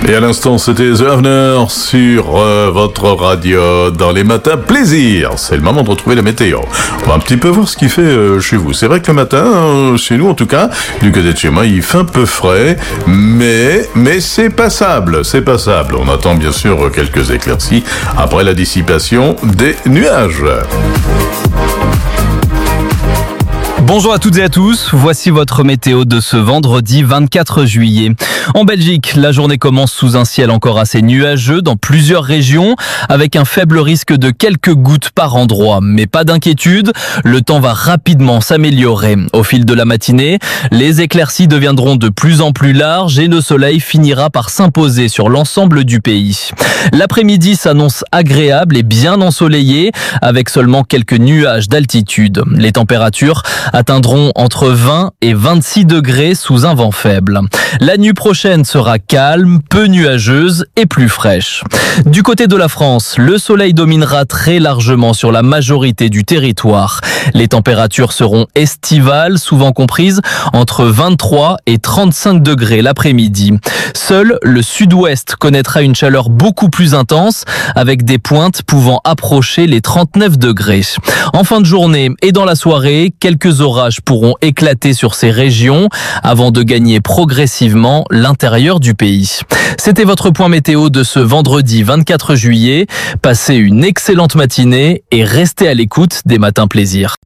Et à l'instant, c'était The Avener sur votre radio dans les matins plaisir. C'est le moment de retrouver la météo. On va un petit peu voir ce qu'il fait chez vous. C'est vrai que le matin, chez nous en tout cas, du côté de chez moi, il fait un peu frais, mais c'est passable, c'est passable. On attend bien sûr quelques éclaircies après la dissipation des nuages. Bonjour à toutes et à tous, voici votre météo de ce vendredi 24 juillet. En Belgique, la journée commence sous un ciel encore assez nuageux dans plusieurs régions, avec un faible risque de quelques gouttes par endroit. Mais pas d'inquiétude, le temps va rapidement s'améliorer. Au fil de la matinée, les éclaircies deviendront de plus en plus larges et le soleil finira par s'imposer sur l'ensemble du pays. L'après-midi s'annonce agréable et bien ensoleillé, avec seulement quelques nuages d'altitude. Les températures atteindront entre 20 et 26 degrés sous un vent faible. La nuit prochaine sera calme, peu nuageuse et plus fraîche. Du côté de la France, le soleil dominera très largement sur la majorité du territoire. Les températures seront estivales, souvent comprises entre 23 et 35 degrés l'après-midi. Seul le sud-ouest connaîtra une chaleur beaucoup plus intense, avec des pointes pouvant approcher les 39 degrés. En fin de journée et dans la soirée, quelques orages pourront éclater sur ces régions avant de gagner progressivement l'intérieur du pays. C'était votre point météo de ce vendredi 24 juillet. Passez une excellente matinée et restez à l'écoute des matins plaisir.